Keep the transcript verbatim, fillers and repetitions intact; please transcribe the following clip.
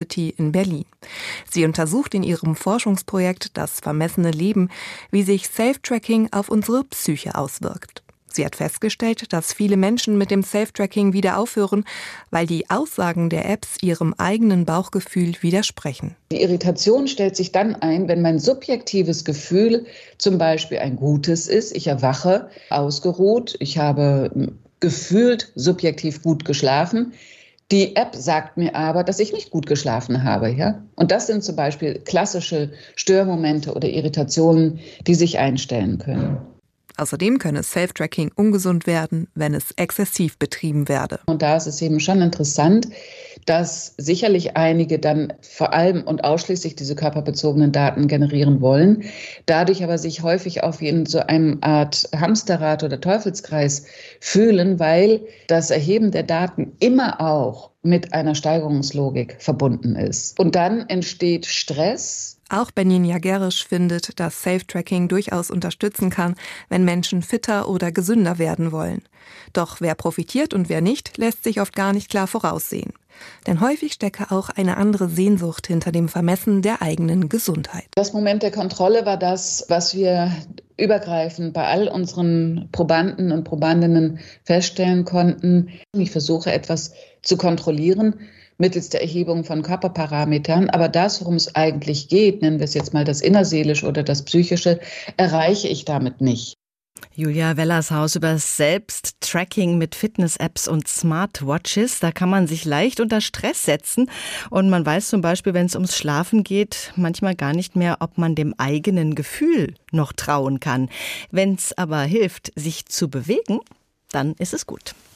University in Berlin. Sie untersucht in ihrem Forschungsprojekt Das vermessene Leben, wie sich Self-Tracking auf unsere Psyche auswirkt. Sie hat festgestellt, dass viele Menschen mit dem Self-Tracking wieder aufhören, weil die Aussagen der Apps ihrem eigenen Bauchgefühl widersprechen. Die Irritation stellt sich dann ein, wenn mein subjektives Gefühl zum Beispiel ein gutes ist. Ich erwache ausgeruht, ich habe gefühlt subjektiv gut geschlafen. Die App sagt mir aber, dass ich nicht gut geschlafen habe. Ja? Und das sind zum Beispiel klassische Störmomente oder Irritationen, die sich einstellen können. Außerdem könne Self-Tracking ungesund werden, wenn es exzessiv betrieben werde. Und da ist es eben schon interessant, dass sicherlich einige dann vor allem und ausschließlich diese körperbezogenen Daten generieren wollen, dadurch aber sich häufig auf in so einem Art Hamsterrad oder Teufelskreis fühlen, weil das Erheben der Daten immer auch mit einer Steigerungslogik verbunden ist. Und dann entsteht Stress. Auch Benin Jagerisch findet, dass Self-Tracking durchaus unterstützen kann, wenn Menschen fitter oder gesünder werden wollen. Doch wer profitiert und wer nicht, lässt sich oft gar nicht klar voraussehen. Denn häufig stecke auch eine andere Sehnsucht hinter dem Vermessen der eigenen Gesundheit. Das Moment der Kontrolle war das, was wir übergreifend bei all unseren Probanden und Probandinnen feststellen konnten. Ich versuche etwas zu kontrollieren mittels der Erhebung von Körperparametern. Aber das, worum es eigentlich geht, nennen wir es jetzt mal das Innerseelische oder das Psychische, erreiche ich damit nicht. Julia Wellershaus über Selbsttracking mit Fitness-Apps und Smartwatches. Da kann man sich leicht unter Stress setzen. Und man weiß zum Beispiel, wenn es ums Schlafen geht, manchmal gar nicht mehr, ob man dem eigenen Gefühl noch trauen kann. Wenn es aber hilft, sich zu bewegen, dann ist es gut.